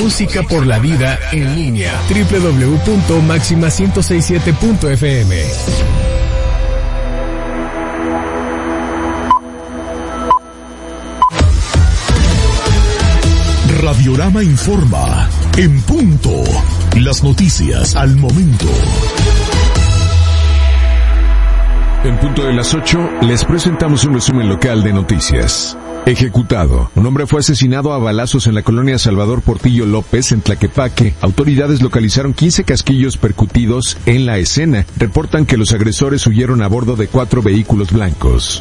música por la vida en línea. www.maxima1067.fm. Radiorama informa. En punto. Las noticias al momento. En punto de las 8, les presentamos un resumen local de noticias. Ejecutado. Un hombre fue asesinado a balazos en la colonia Salvador Portillo López, en Tlaquepaque. Autoridades localizaron 15 casquillos percutidos en la escena. Reportan que los agresores huyeron a bordo de 4 vehículos blancos.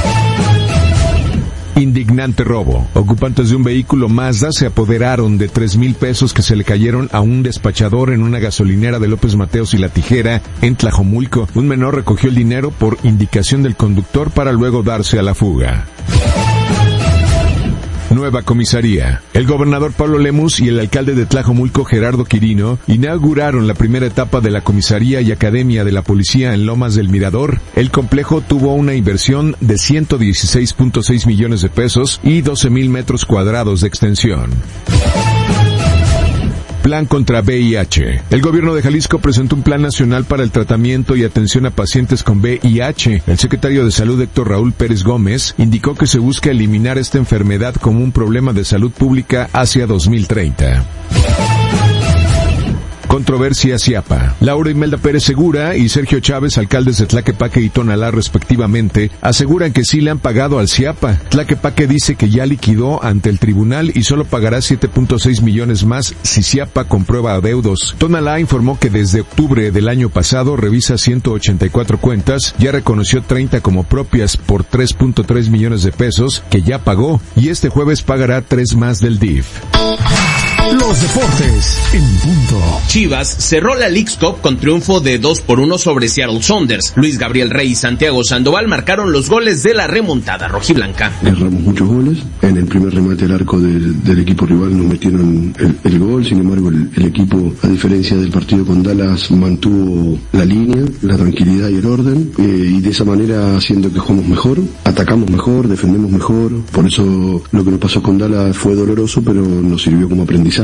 Indignante robo. Ocupantes de un vehículo Mazda se apoderaron de 3,000 pesos que se le cayeron a un despachador en una gasolinera de López Mateos y La Tijera, en Tlajomulco. Un menor recogió el dinero por indicación del conductor para luego darse a la fuga. Nueva comisaría. El gobernador Pablo Lemus y el alcalde de Tlajomulco, Gerardo Quirino, inauguraron la primera etapa de la comisaría y academia de la policía en Lomas del Mirador. El complejo tuvo una inversión de 116.6 millones de pesos y 12,000 metros cuadrados de extensión. Plan contra VIH. El gobierno de Jalisco presentó un plan nacional para el tratamiento y atención a pacientes con VIH. El secretario de Salud, Héctor Raúl Pérez Gómez, indicó que se busca eliminar esta enfermedad como un problema de salud pública hacia 2030. Controversia Ciapa. Laura Imelda Pérez Segura y Sergio Chávez, alcaldes de Tlaquepaque y Tonalá respectivamente, aseguran que sí le han pagado al Ciapa. Tlaquepaque dice que ya liquidó ante el tribunal y solo pagará 7.6 millones más si Ciapa comprueba adeudos. Tonalá informó que desde octubre del año pasado revisa 184 cuentas, ya reconoció 30 como propias por 3.3 millones de pesos que ya pagó y este jueves pagará 3 más del DIF. Los deportes en punto. Chivas cerró la Leagues Cup con triunfo de 2-1 sobre Seattle Sounders. Luis Gabriel Rey y Santiago Sandoval marcaron los goles de la remontada rojiblanca. Erramos muchos goles. En el primer remate al arco del equipo rival nos metieron el gol. Sin embargo, el equipo, a diferencia del partido con Dallas, mantuvo la línea, la tranquilidad y el orden. Y de esa manera, haciendo que jugamos mejor, atacamos mejor, defendemos mejor. Por eso lo que nos pasó con Dallas fue doloroso, pero nos sirvió como aprendizaje.